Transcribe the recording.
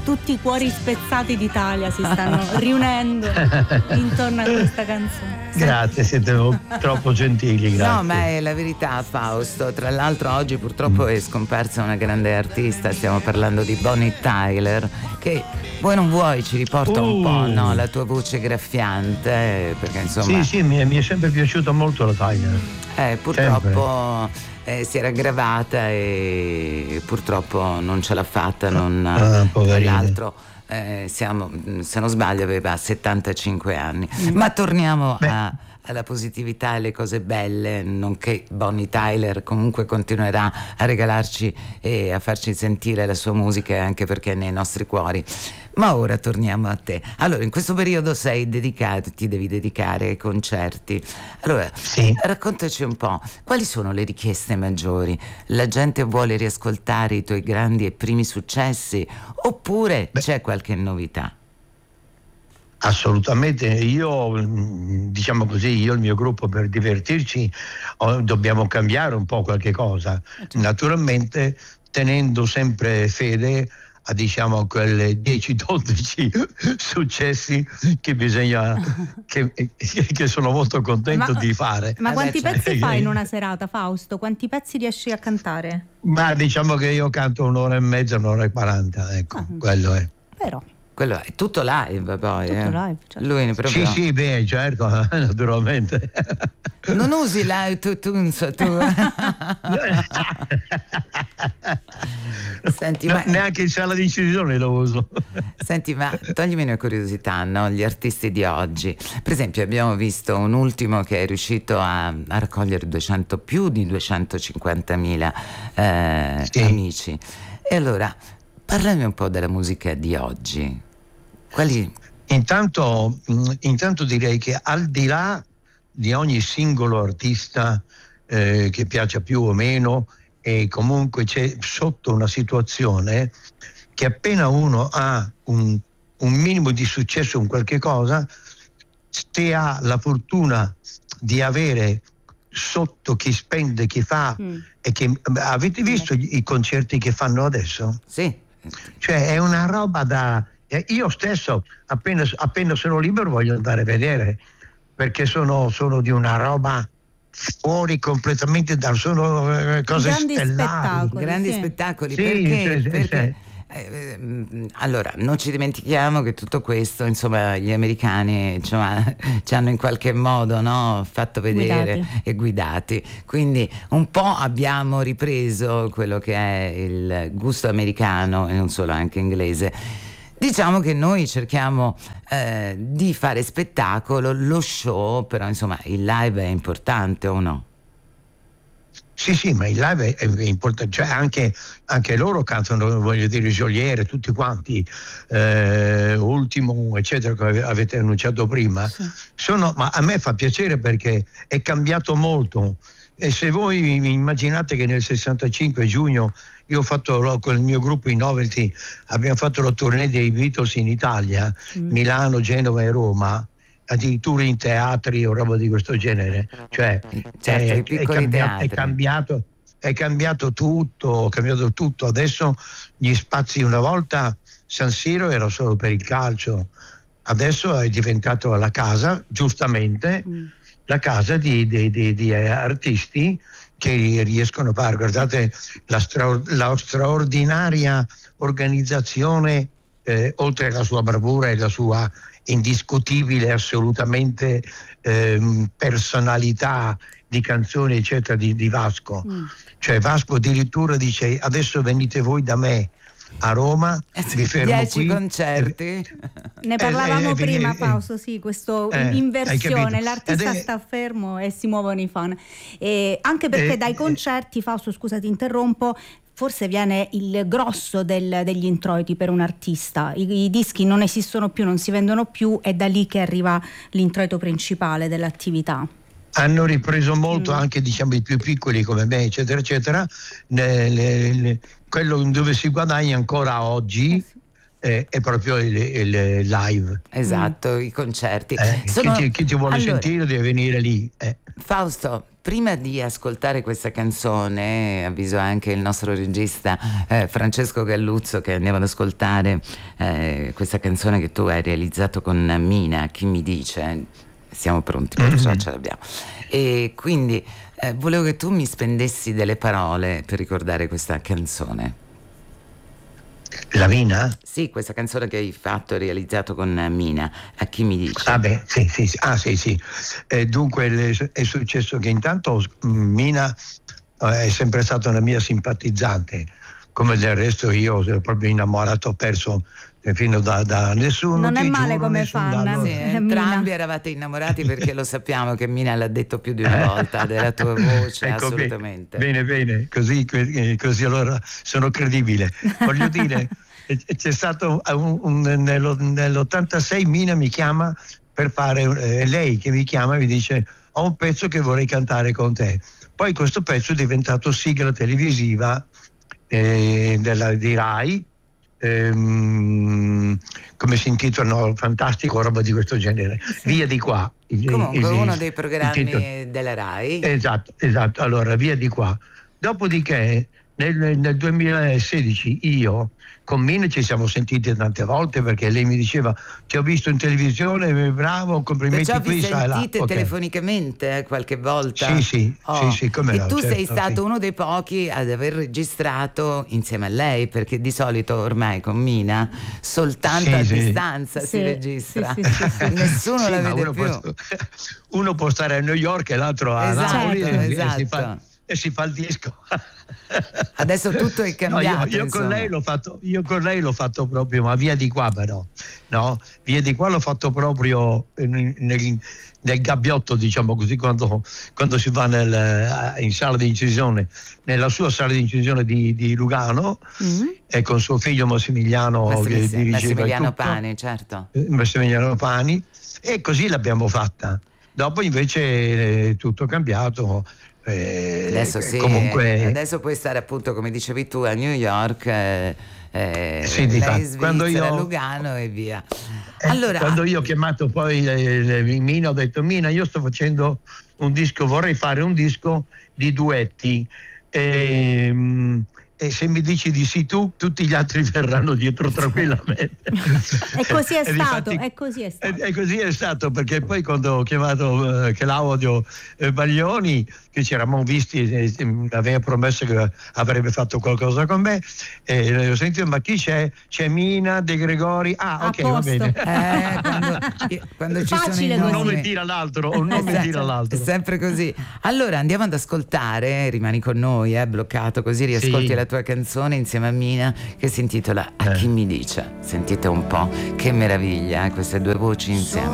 tutti i cuori spezzati d'Italia si stanno riunendo intorno a questa canzone. Grazie, siete troppo gentili, grazie. No, ma è la verità, Fausto. Tra l'altro oggi purtroppo è scomparsa una grande artista, stiamo parlando di Bonnie Tyler, che vuoi non vuoi ci riporta un po', no? La tua voce graffiante, perché insomma... Sì, mi è sempre piaciuta molto la Tyler. Purtroppo si era aggravata e purtroppo non ce l'ha fatta, tra l'altro se non sbaglio aveva 75 anni. Ma torniamo alla positività e alle cose belle, nonché Bonnie Tyler comunque continuerà a regalarci e a farci sentire la sua musica, anche perché è nei nostri cuori. Ma ora torniamo a te. Allora, in questo periodo ti devi dedicare ai concerti. Allora, raccontaci un po', quali sono le richieste maggiori? La gente vuole riascoltare i tuoi grandi e primi successi oppure c'è qualche novità? Assolutamente, diciamo così, io e il mio gruppo, per divertirci dobbiamo cambiare un po' qualche cosa, naturalmente tenendo sempre fede a, diciamo, quelle 10-12 successi che bisogna che sono molto contento di fare. Ma quanti pezzi fai in una serata, Fausto? Quanti pezzi riesci a cantare? Ma diciamo che io canto 1 ora e mezza, 1 ora e 40, ecco, quello è. Però quello è tutto live poi. Tutto live, certo. Lui proprio... Sì, certo, naturalmente. Non usi l'iTunes tu? Senti, ma neanche in sala di incisione lo uso. Senti, ma toglimi una curiosità, no? Gli artisti di oggi, per esempio abbiamo visto un ultimo che è riuscito a raccogliere più di 250.000 amici. E allora parlami un po' della musica di oggi. Quali? Intanto direi che al di là di ogni singolo artista che piaccia più o meno, e comunque c'è sotto una situazione che appena uno ha un minimo di successo in qualche cosa, se ha la fortuna di avere sotto chi spende, chi fa, e che avete visto i concerti che fanno adesso? Sì. Cioè è una roba da... Io stesso appena sono libero voglio andare a vedere, perché sono di una roba fuori completamente sono cose stellari. Grandi spettacoli, perché allora non ci dimentichiamo che tutto questo, insomma, gli americani ci hanno in qualche modo, no, fatto vedere e guidati, quindi un po' abbiamo ripreso quello che è il gusto americano e non solo, anche inglese. Diciamo che noi cerchiamo di fare spettacolo, lo show, però insomma il live è importante, o no? Sì, ma il live è importante, cioè anche loro cantano, voglio dire, Geolier, tutti quanti, Ultimo, eccetera, che avete annunciato prima. Sì. Ma a me fa piacere perché è cambiato molto. E se voi immaginate che nel 65 giugno io ho fatto con il mio gruppo i Novelty, abbiamo fatto la tournée dei Beatles in Italia, Milano, Genova e Roma, addirittura in teatri o roba di questo genere, cioè è cambiato tutto. Adesso gli spazi, una volta San Siro era solo per il calcio, adesso è diventato la casa, giustamente, la casa di artisti che riescono a fare. Guardate la straordinaria organizzazione, oltre alla sua bravura e la sua indiscutibile, assolutamente personalità di canzoni, eccetera, di Vasco. Cioè Vasco addirittura dice: adesso venite voi da me a Roma, vi fermo 10 qui. concerti. Ne parlavamo prima, Fausto, sì, questo inversione, l'artista sta fermo e si muovono i fan. Anche perché dai concerti, Fausto, scusa ti interrompo, forse viene il grosso degli introiti per un artista. I dischi non esistono più, non si vendono più, è da lì che arriva l'introito principale dell'attività. Hanno ripreso molto anche, diciamo, i più piccoli come me, eccetera, eccetera. Quello dove si guadagna ancora oggi è proprio il live. Esatto, i concerti. Chi ti vuole sentire deve venire lì. Fausto, prima di ascoltare questa canzone, avviso anche il nostro regista Francesco Galluzzo che andiamo ad ascoltare questa canzone che tu hai realizzato con Mina, Chi mi dice? Siamo pronti, perciò ce l'abbiamo. E quindi volevo che tu mi spendessi delle parole per ricordare questa canzone. La Mina? Sì, questa canzone che hai fatto, realizzato con Mina, A chi mi dice? Ah beh, sì. Dunque è successo che intanto Mina è sempre stata una mia simpatizzante, come del resto io sono proprio innamorato, perso fino da nessuno. Non è male come fan. Sì, entrambi eravate innamorati, perché lo sappiamo che Mina l'ha detto più di una volta della tua voce. Ecco, assolutamente. Bene, così allora sono credibile. Voglio dire, c'è stato nell'86 Mina mi chiama per fare, lei che mi chiama e mi dice: ho un pezzo che vorrei cantare con te. Poi questo pezzo è diventato sigla televisiva di Rai, come si intitolano, fantastico, roba di questo genere. Sì. Via di qua. Comunque uno dei programmi della Rai. Esatto. Allora, Via di qua. Dopodiché nel 2016 io con Mina ci siamo sentiti tante volte, perché lei mi diceva: ti ho visto in televisione, bravo, complimenti. Perciò qui, vi sentite telefonicamente qualche volta? Sì, come e no, tu certo, sei stato uno dei pochi ad aver registrato insieme a lei, perché di solito ormai con Mina soltanto a distanza si registra. Sì. Nessuno la vede più. Uno può stare a New York e l'altro a Napoli e si fa il disco. Adesso tutto è cambiato. Io con lei l'ho fatto proprio, ma Via di qua però, no? Via di qua l'ho fatto proprio nel gabbiotto, diciamo così, quando si va in sala di incisione, nella sua sala di incisione di Lugano, e con suo figlio Massimiliano che dirigeva Pani, certo. Massimiliano Pani, e così l'abbiamo fatta. Dopo invece è tutto cambiato. Adesso adesso puoi stare, appunto, come dicevi tu, a New York, lei in Svizzera, Lugano e via. Allora, quando io ho chiamato poi Mina, ho detto: Mina, io sto facendo un disco, vorrei fare un disco di duetti, e se mi dici di sì tu, tutti gli altri verranno dietro tranquillamente. E così è stato. E così è stato, perché poi quando ho chiamato Claudio Baglioni, che ci eravamo visti, aveva promesso che avrebbe fatto qualcosa con me, e ho sentito: ma chi c'è? C'è Mina, De Gregori. Ah, ok, va bene. Quando ci sono un nome tira l'altro, È sempre così. Allora andiamo ad ascoltare, rimani con noi, bloccato, così riascolti la tua canzone insieme a Mina, che si intitola A chi mi dice. Sentite un po', che meraviglia, queste due voci insieme.